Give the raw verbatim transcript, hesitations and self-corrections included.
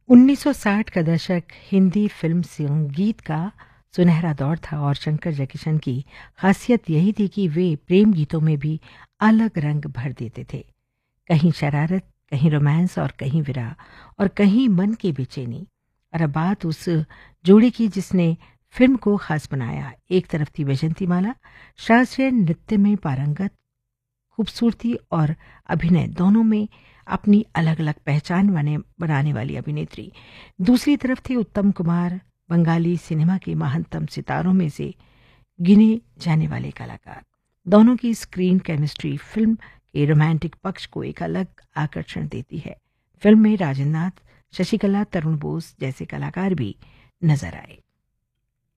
उन्नीस सौ साठ का दशक हिंदी फिल्म संगीत का सुनहरा दौर था और शंकर जयकिशन की खासियत यही थी कि वे प्रेम गीतों में भी अलग रंग भर देते थे। कहीं शरारत, कहीं रोमांस और कहीं विरह और कहीं मन की बेचैनी। और अब बात उस जोड़ी की जिसने फिल्म को खास बनाया। एक तरफ थी वैजंतीमाला, शास्त्रीय नृत्य में पारंगत, खूबसूरती और अभिनय दोनों में अपनी अलग-अलग पहचान बने बनाने वाली अभिनेत्री। दूसरी तरफ थे उत्तम कुमार, बंगाली सिनेमा के महानतम सितारों में से गिने जाने वाले कलाकार। दोनों की स्क्रीन केमिस्ट्री फिल्म के रोमांटिक पक्ष को एक अलग आकर्षण देती है। फिल्म में राजेंद्र नाथ, शशिकला, तरुण बोस जैसे कलाकार भी नजर आए।